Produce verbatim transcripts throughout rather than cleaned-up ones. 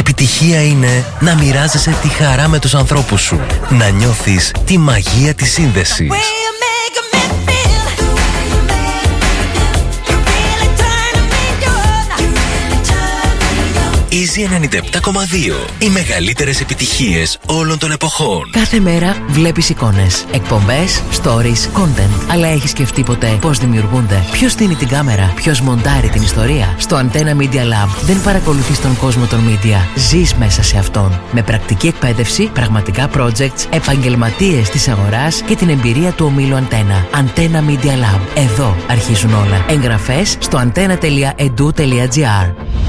Επιτυχία είναι να μοιράζεσαι τη χαρά με τους ανθρώπους σου. Να νιώθεις τη μαγεία της σύνδεσης. Easy ενενήντα επτά κόμμα δύο. Οι μεγαλύτερες επιτυχίες όλων των εποχών. Κάθε μέρα βλέπεις εικόνες, εκπομπές, stories, content. Αλλά έχεις σκεφτεί ποτέ πώς δημιουργούνται? Ποιος στείνει την κάμερα? Ποιος μοντάρει την ιστορία? Στο Antenna Media Lab δεν παρακολουθείς τον κόσμο των media. Ζεις μέσα σε αυτόν. Με πρακτική εκπαίδευση, πραγματικά projects, επαγγελματίες της αγοράς και την εμπειρία του ομίλου Antenna. Antenna Media Lab. Εδώ αρχίζουν όλα. Εγγραφές στο antenna τελεία edu τελεία gr.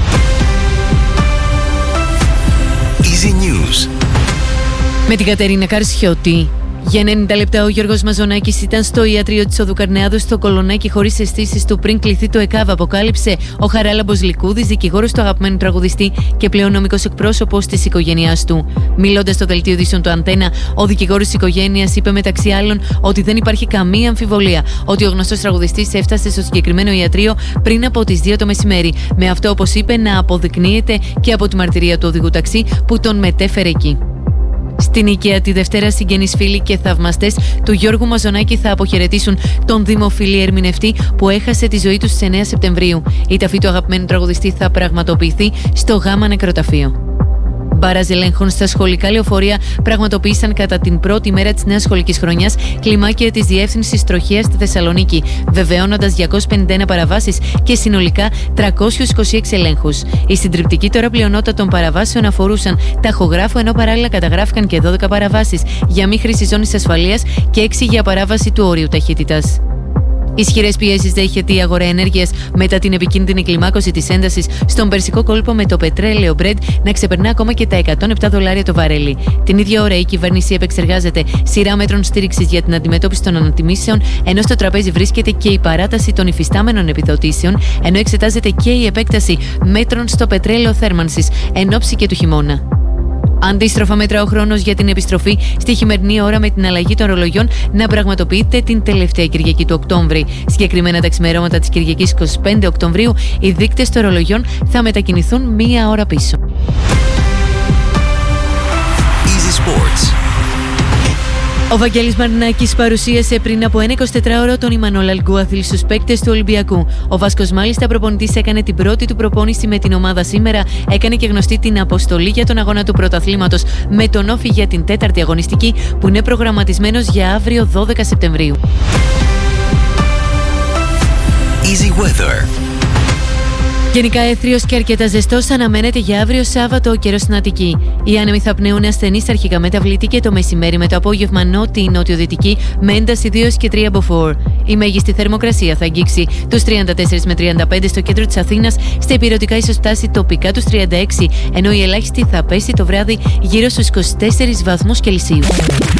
Easy News. Με την Κατερίνα Καρσιώτη. Για ενενήντα λεπτά ο Γιώργος Μαζονάκης ήταν στο ιατρείο της Οδού Καρνεάδου στο Κολονάκι χωρίς αισθήσεις του πριν κληθεί το ΕΚΑΒ, αποκάλυψε ο Χαράλαμπος Λικούδης, δικηγόρος του αγαπημένου τραγουδιστή και πλέον νομικός εκπρόσωπος της οικογένειάς του. Μιλώντας στο δελτίο ειδήσεων του Αντένα, ο δικηγόρος της οικογένειας είπε μεταξύ άλλων ότι δεν υπάρχει καμία αμφιβολία ότι ο γνωστός τραγουδιστής έφτασε στο συγκεκριμένο ιατρείο πριν από τις δύο το μεσημέρι. Με αυτό, όπως είπε, να αποδεικνύεται και από τη μαρτυρία του οδηγού ταξί που τον μετέφερε εκεί. Στην οικία τη Δευτέρα, συγγενείς, φίλοι και θαυμαστές του Γιώργου Μαζονάκη θα αποχαιρετήσουν τον δημοφιλή ερμηνευτή που έχασε τη ζωή του στις εννέα Σεπτεμβρίου. Η ταφή του αγαπημένου τραγουδιστή θα πραγματοποιηθεί στο Γάμα Νεκροταφείο. Μπάρας ελέγχων στα σχολικά λεωφορεία πραγματοποίησαν κατά την πρώτη μέρα της νέας σχολικής χρονιάς κλιμάκια της Διεύθυνσης Τροχέας στη Θεσσαλονίκη, βεβαιώνοντας διακόσιες πενήντα ένα παραβάσεις και συνολικά τριακόσιους είκοσι έξι ελέγχους. Η συντριπτική τώρα πλειονότητα των παραβάσεων αφορούσαν ταχογράφο, ενώ παράλληλα καταγράφηκαν και δώδεκα παραβάσεις για μη χρήση ζώνης ασφαλείας και έξι για παράβαση του όριου ταχύτητας. Ισχυρές πιέσεις δέχεται η αγορά ενέργειας μετά την επικίνδυνη κλιμάκωση της έντασης στον Περσικό κόλπο, με το πετρέλαιο Brent να ξεπερνά ακόμα και τα εκατόν επτά δολάρια το βαρέλι. Την ίδια ώρα η κυβέρνηση επεξεργάζεται σειρά μέτρων στήριξης για την αντιμετώπιση των ανατιμήσεων, ενώ στο τραπέζι βρίσκεται και η παράταση των υφιστάμενων επιδοτήσεων, ενώ εξετάζεται και η επέκταση μέτρων στο πετρέλαιο θέρμανσης εν ώψη και του χειμώνα. Αντίστροφα μέτρα ο χρόνος για την επιστροφή στη χειμερινή ώρα, με την αλλαγή των ρολογιών να πραγματοποιείται την τελευταία Κυριακή του Οκτώβρη. Συγκεκριμένα τα ξημερώματα της Κυριακής είκοσι πέντε Οκτωβρίου οι δείκτες των ρολογιών θα μετακινηθούν μία ώρα πίσω. Easy Sports. Ο Βαγγέλης Μαρινάκης παρουσίασε πριν από ένα εικοσιτετράωρο τον Ιμανόλ Αλγκούαθιλ στους παίκτες του Ολυμπιακού. Ο Βάσκος, μάλιστα, προπονητής, έκανε την πρώτη του προπόνηση με την ομάδα σήμερα, έκανε και γνωστή την αποστολή για τον αγώνα του πρωταθλήματος με τον Όφη για την τέταρτη αγωνιστική, που είναι προγραμματισμένος για αύριο δώδεκα Σεπτεμβρίου. Easy Weather. Γενικά έθριος και αρκετά ζεστός αναμένεται για αύριο Σάββατο ο καιρός στην Αττική. Οι άνεμοι θα πνέουν ασθενείς αρχικά μεταβλητή και το μεσημέρι, με το απόγευμα νότιο-νότιο-δυτική με ένταση δύο και τρία μποφόρ. Η μέγιστη θερμοκρασία θα αγγίξει τους τριάντα τέσσερα με τριάντα πέντε στο κέντρο της Αθήνας, στα ηπειρωτικά ίσως φτάσει τοπικά τους τριάντα έξι, ενώ η ελάχιστη θα πέσει το βράδυ γύρω στους είκοσι τέσσερις βαθμούς Κελσίου.